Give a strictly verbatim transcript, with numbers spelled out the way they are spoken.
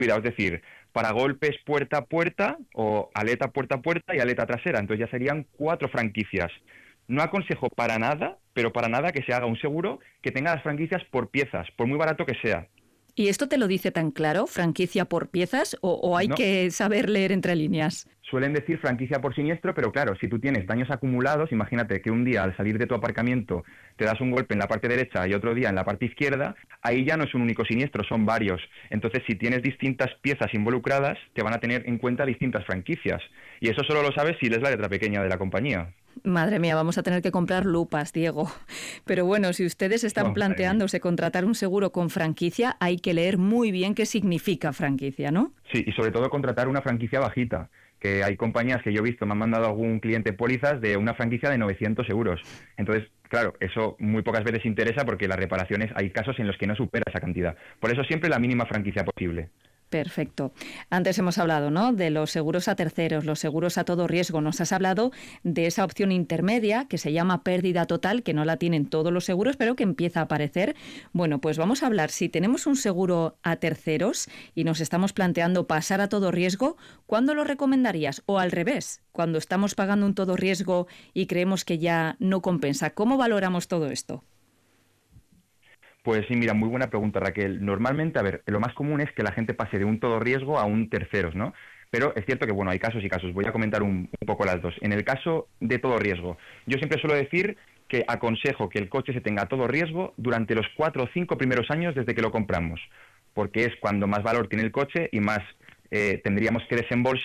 cuidado, es decir, para golpes puerta a puerta o aleta puerta a puerta y aleta trasera. Entonces ya serían cuatro franquicias. No aconsejo para nada, pero para nada que se haga un seguro que tenga las franquicias por piezas, por muy barato que sea. ¿Y esto te lo dice tan claro, franquicia por piezas, o, o hay No, que saber leer entre líneas? suelen decir franquicia por siniestro, pero claro, si tú tienes daños acumulados, imagínate que un día al salir de tu aparcamiento te das un golpe en la parte derecha y otro día en la parte izquierda, ahí ya no es un único siniestro, son varios. Entonces, si tienes distintas piezas involucradas, te van a tener en cuenta distintas franquicias. Y eso solo lo sabes si lees la letra pequeña de la compañía. Madre mía, vamos a tener que comprar lupas, Diego. Pero bueno, si ustedes están Oh, planteándose contratar un seguro con franquicia, hay que leer muy bien qué significa franquicia, ¿no? Sí, y sobre todo contratar una franquicia bajita, que hay compañías que yo he visto, me han mandado algún cliente pólizas de una franquicia de novecientos euros. Entonces, claro, eso muy pocas veces interesa porque las reparaciones, hay casos en los que no supera esa cantidad. Por eso siempre la mínima franquicia posible. Perfecto. Antes hemos hablado, ¿no?, de los seguros a terceros, los seguros a todo riesgo. Nos has hablado de esa opción intermedia que se llama pérdida total, que no la tienen todos los seguros, pero que empieza a aparecer. Bueno, pues vamos a hablar. Si tenemos un seguro a terceros y nos estamos planteando pasar a todo riesgo, ¿cuándo lo recomendarías? O al revés, cuando estamos pagando un todo riesgo y creemos que ya no compensa. ¿Cómo valoramos todo esto? Pues sí, mira, muy buena pregunta, Raquel. Normalmente, a ver, lo más común es que la gente pase de un todo riesgo a un terceros, ¿no? Pero es cierto que, bueno, hay casos y casos. Voy a comentar un, un poco las dos. En el caso de todo riesgo, yo siempre suelo decir que aconsejo que el coche se tenga a todo riesgo durante los cuatro o cinco primeros años desde que lo compramos, porque es cuando más valor tiene el coche y más eh, tendríamos que desembolsar